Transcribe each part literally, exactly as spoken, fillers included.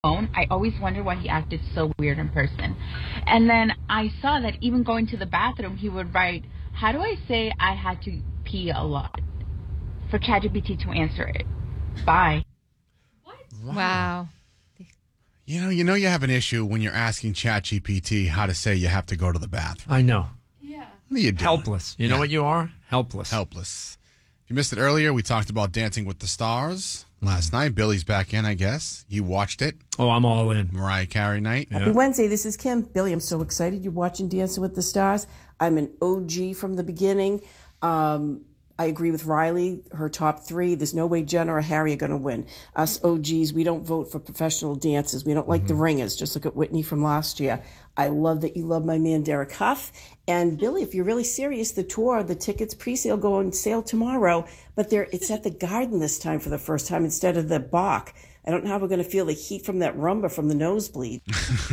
phone. I always wondered why he acted so weird in person. And then I saw that even going to the bathroom, he would write, how do I say I had to pee a lot? For ChatGPT to answer it. Bye. What? Wow. wow. You know, you know you have an issue when you're asking ChatGPT how to say you have to go to the bathroom. I know. Yeah. What are you doing? Helpless. You know yeah. what you are? Helpless. Helpless. If you missed it earlier, we talked about Dancing with the Stars last night. Billy's back in, I guess. You watched it. Oh, I'm all in. Mariah Carey night. Yeah. Happy Wednesday. This is Kim. Billy, I'm so excited you're watching Dancing with the Stars. I'm an O G from the beginning. Um, I agree with Riley. Her top three, there's no way Jenna or Harry are going to win. Us O Gs, we don't vote for professional dancers. We don't like mm-hmm. the ringers. Just look at Whitney from last year. I love that you love my man Derek Huff. And Billy, if you're really serious, the tour, the tickets pre-sale go on sale tomorrow, but they're, it's at the Garden this time for the first time instead of the Bach. I don't know how we're going to feel the heat from that rumba from the nosebleed.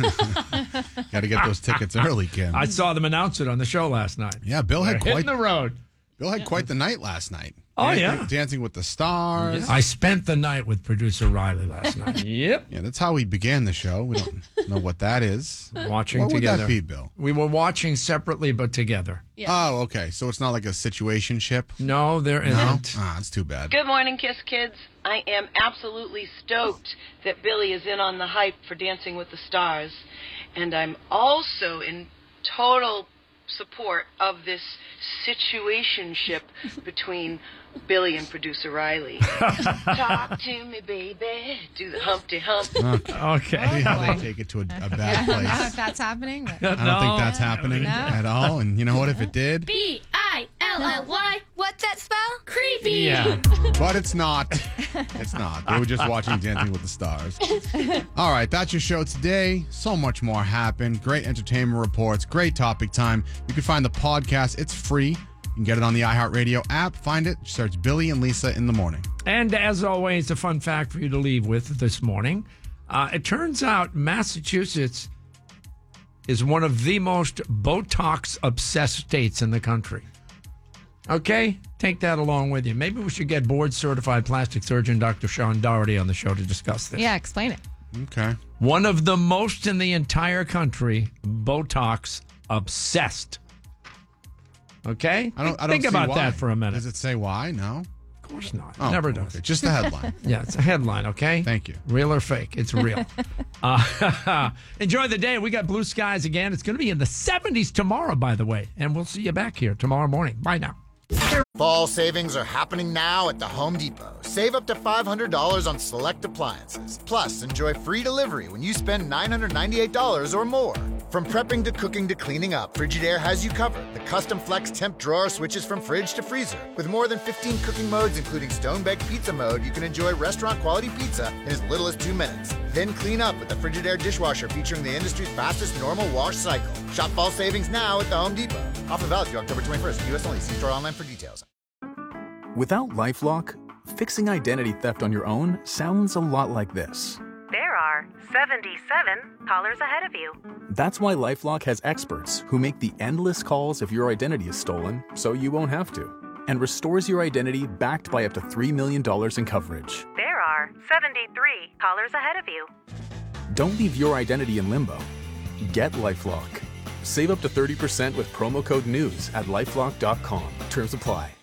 Got to get those tickets early, Kim. I saw them announce it on the show last night. Yeah, Bill They're had quite hitting the road. Bill had quite the night last night. Oh, Dancing, yeah. Dancing with the Stars. Yeah. I spent the night with producer Riley last night. Yep. Yeah, that's how we began the show. We don't know what that is. Watching what together. What would that be, Bill? We were watching separately but together. Yeah. Oh, okay. So it's not like a situationship? No, there no? isn't. Ah, that's too bad. Good morning, Kiss Kids. I am absolutely stoked that Billy is in on the hype for Dancing with the Stars. And I'm also in total support of this situationship between Billy and producer Riley. Talk to me, baby. Do the Humpty Hump. Okay. okay. See how they take it to a, a bad place. I don't know if that's happening. But... I don't no. think that's happening no. at all. And you know what? If it did, B I L L Y. What's that spell? Creepy. Yeah. But it's not. It's not. They were just watching Dancing with the Stars. All right, that's your show today. So much more happened. Great entertainment reports. Great topic time. You can find the podcast. It's free. You can get it on the iHeartRadio app. Find it. Search Billy and Lisa in the morning. And as always, a fun fact for you to leave with this morning. Uh, it turns out Massachusetts is one of the most Botox-obsessed states in the country. Okay? Take that along with you. Maybe we should get board-certified plastic surgeon Doctor Sean Doherty on the show to discuss this. Yeah, explain it. Okay. One of the most in the entire country, Botox-obsessed. Okay? I don't, I don't Think see about why. that for a minute. Does it say why? No. Of course not. Oh, Never okay. does. Just the headline. Yeah, it's a headline, okay? Thank you. Real or fake? It's real. uh, enjoy the day. We got blue skies again. It's going to be in the seventies tomorrow, by the way. And we'll see you back here tomorrow morning. Bye now. Fall savings are happening now at the Home Depot. Save up to five hundred dollars on select appliances. Plus, enjoy free delivery when you spend nine hundred ninety-eight dollars or more. From prepping to cooking to cleaning up, Frigidaire has you covered. The custom flex temp drawer switches from fridge to freezer. With more than fifteen cooking modes, including stone-baked pizza mode, you can enjoy restaurant-quality pizza in as little as two minutes. Then clean up with the Frigidaire dishwasher featuring the industry's fastest normal wash cycle. Shop fall savings now at the Home Depot. Offer valid through October twenty-first. U S only. See store online for details. Without LifeLock, fixing identity theft on your own sounds a lot like this. There are seventy-seven callers ahead of you. That's why LifeLock has experts who make the endless calls if your identity is stolen, so you won't have to, and restores your identity backed by up to three million dollars in coverage. There are seventy-three callers ahead of you. Don't leave your identity in limbo. Get LifeLock. Save up to thirty percent with promo code NEWS at LifeLock dot com. Terms apply.